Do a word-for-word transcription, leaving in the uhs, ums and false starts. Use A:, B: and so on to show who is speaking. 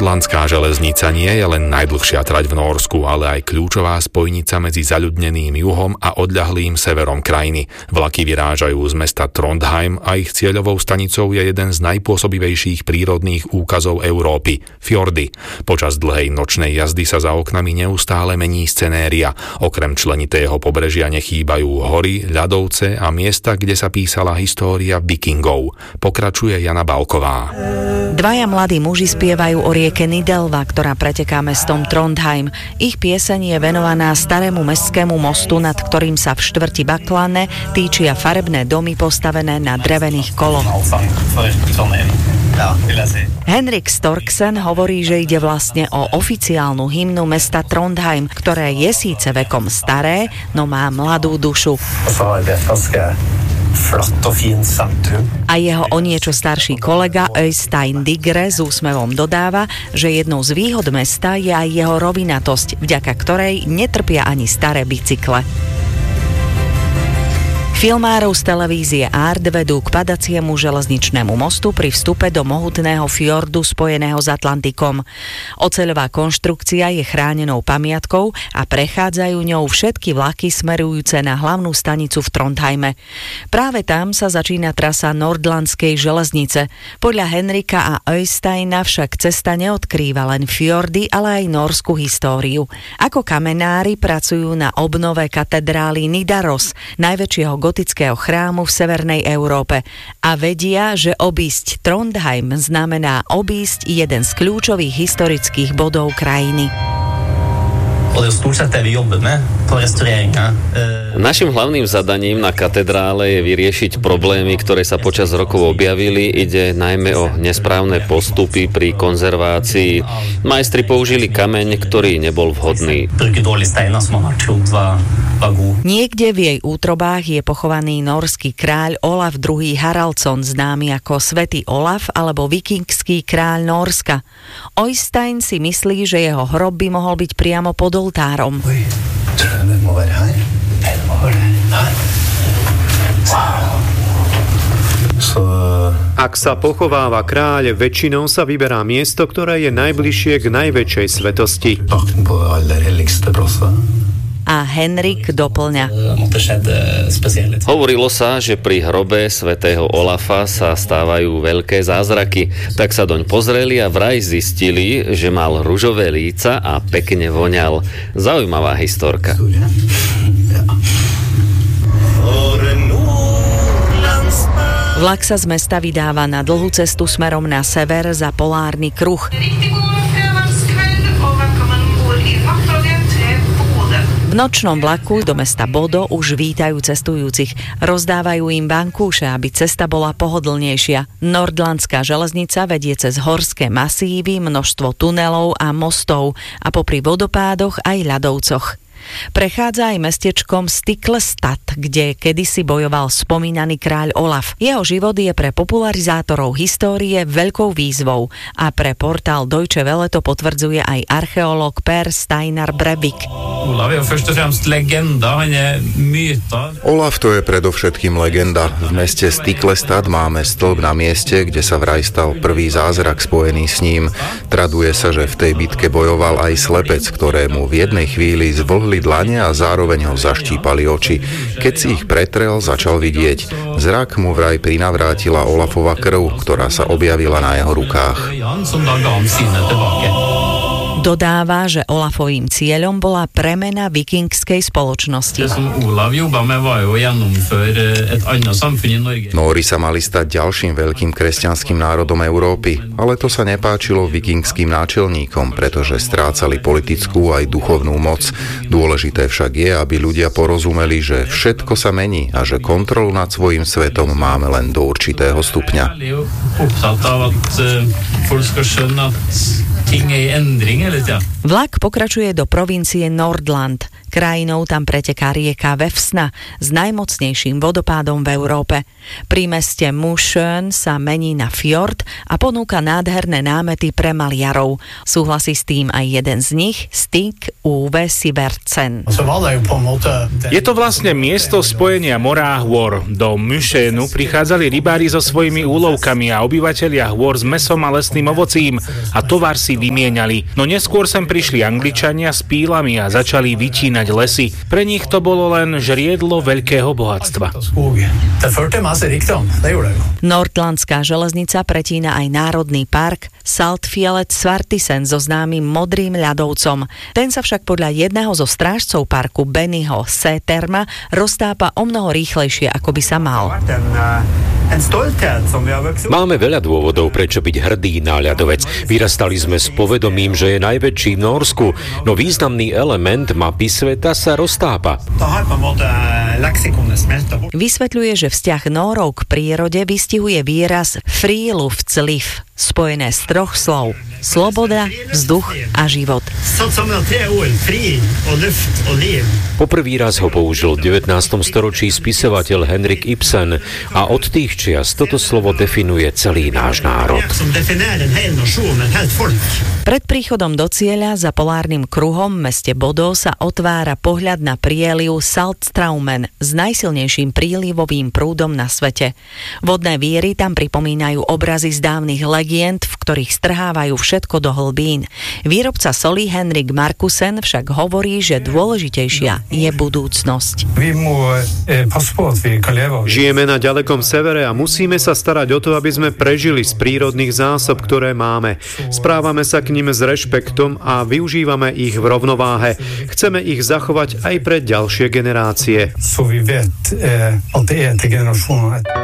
A: Nordlandská železnica nie je len najdlhšia trať v Nórsku, ale aj kľúčová spojnica medzi zaľudneným juhom a odľahlým severom krajiny. Vlaky vyrážajú z mesta Trondheim a ich cieľovou stanicou je jeden z najpôsobivejších prírodných úkazov Európy – fjordy. Počas dlhej nočnej jazdy sa za oknami neustále mení scenéria. Okrem členitého pobrežia nechýbajú hory, ľadovce a miesta, kde sa písala história vikingov. Pokračuje Jana Balková.
B: Dvaja mladí muži spievajú o rieke Nidelva, ktorá preteká mestom Trondheim. Ich pieseň je venovaná starému mestskému mostu, nad ktorým sa v štvrti Baklane týčia farebné domy postavené na drevených koloch. Henrik Storksen hovorí, že ide vlastne o oficiálnu hymnu mesta Trondheim, ktoré je síce vekom staré, no má mladú dušu. A jeho o niečo starší kolega Øystein Digre s úsmevom dodáva, že jednou z výhod mesta je aj jeho rovinatosť, vďaka ktorej netrpia ani staré bicykle. Filmárov z televízie Art vedú k padaciemu železničnému mostu pri vstupe do mohutného fjordu spojeného s Atlantikom. Oceľová konštrukcia je chránenou pamiatkou a prechádzajú ňou všetky vlaky smerujúce na hlavnú stanicu v Trondheime. Práve tam sa začína trasa Nordlandskej železnice. Podľa Henrika a Øysteina však cesta neodkrýva len fjordy, ale aj nórskú históriu. Ako kamenári pracujú na obnove katedrály Nidaros, najväčšieho gotického chrámu v severnej Európe, a vedia, že obísť Trondheim znamená obísť jeden z kľúčových historických bodov krajiny.
C: Našim hlavným zadaním na katedrále je vyriešiť problémy, ktoré sa počas rokov objavili. Ide najmä o nesprávne postupy pri konzervácii. Majstri použili kameň, ktorý nebol vhodný.
B: Niekde v jej útrobách je pochovaný norský kráľ Olaf druhý. Haraldsson, známy ako Svätý Olaf alebo vikingský kráľ Nórska. Øystein si myslí, že jeho hrob by mohol byť priamo pod oltárom.
D: Oj, tror du det må være her? Nei, det må være her. Wow. Så...
E: Ak sa pochováva kráľ, väčšinou sa vyberá miesto, ktoré je najbližšie k najväčšej svetosti.
B: A Henrik doplňa.
C: Hovorilo sa, že pri hrobe svätého Olafa sa stávajú veľké zázraky. Tak sa doň pozreli a vraj zistili, že mal ružové líca a pekne voňal. Zaujímavá historka.
B: Vlak sa z mesta vydáva na dlhú cestu smerom na sever za polárny kruh. V nočnom vlaku do mesta Bodo už vítajú cestujúcich. Rozdávajú im bankúše, aby cesta bola pohodlnejšia. Nordlandská železnica vedie cez horské masívy, množstvo tunelov a mostov a popri vodopádoch aj ľadovcoch. Prechádza aj mestečkom Stiklestad, kde kedysi bojoval spomínaný kráľ Olaf. Jeho život je pre popularizátorov histórie veľkou výzvou a pre portál Deutsche Welle to potvrdzuje aj archeológ Per Steinar Breivik.
F: Olaf je først og fremst legenda, han je myta.
G: Olaf to je predovšetkým legenda. V meste Stiklestad máme stĺp na mieste, kde sa vraj stal prvý zázrak spojený s ním. Traduje sa, že v tej bitke bojoval aj slepec, ktorému v jednej chvíli zvlhli dlane a zároveň ho zaštípali oči. Keď si ich pretrel, začal vidieť. Zrak mu vraj prinavrátila Olafova krv, ktorá sa objavila na jeho rukách.
B: Dodáva, že Olafovým cieľom bola premena vikingskej spoločnosti.
G: Nóri sa mali stať ďalším veľkým kresťanským národom Európy, ale to sa nepáčilo vikingským náčelníkom, pretože strácali politickú aj duchovnú moc. Dôležité však je, aby ľudia porozumeli, že všetko sa mení a že kontrolu nad svojím svetom máme len do určitého stupňa.
B: Vlak pokračuje do provincie Nordland. Krajinou tam preteká rieka Vefsna s najmocnejším vodopádom v Európe. Pri meste Mosjøen sa mení na fjord a ponúka nádherné námety pre maliarov. Súhlasí s tým aj jeden z nich, Stig Ove Sivertsen.
H: Je to vlastne miesto spojenia mora a hôr. Do Mosjøenu prichádzali rybári so svojimi úlovkami a obyvatelia hôr s mäsom a lesným ovocím a tovar si vymieniali. No neskôr sem prišli Angličania s pílami a začali vytínať lesy. Pre nich to bolo len žriedlo veľkého bohatstva.
B: Nordlandská železnica pretína aj národný park Saltfjellet Svartisen so známym modrým ľadovcom. Ten sa však podľa jedného zo strážcov parku Bennyho Seterma roztápa omnoho rýchlejšie, ako by sa mal.
I: Máme veľa dôvodov, prečo byť hrdý na ľadovec. Vyrastali sme s povedomím, že je najväčší v Norsku, no významný element mapy sveta sa roztápa.
B: Vysvetľuje, že vzťah Nórov k prírode vystihuje výraz Friluftsliv, spojené z troch slov: sloboda, vzduch a život.
I: Poprvý raz ho použil v devätnástom storočí spisovateľ Henrik Ibsen a od tých čias toto slovo definuje celý náš národ.
B: Pred príchodom do cieľa za polárnym kruhom v meste Bodø sa otvára pohľad na prieliv Saltstraumen s najsilnejším prílivovým prúdom na svete. Vodné víry tam pripomínajú obrazy z dávnych legend, v ktorých strhávajú všetko do hlbín. Výrobca solí Henrik Markusen však hovorí, že dôležitejšia je budúcnosť.
E: Žijeme na ďalekom severe a musíme sa starať o to, aby sme prežili z prírodných zásob, ktoré máme. Správame sa k nim s rešpektom a využívame ich v rovnováhe. Chceme ich zachovať aj pre ďalšie generácie.